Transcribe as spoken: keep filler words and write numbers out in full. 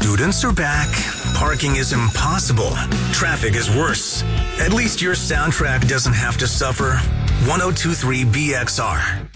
Students are back. Parking is impossible. Traffic is worse. At least your soundtrack doesn't have to suffer. ten twenty-three B X R.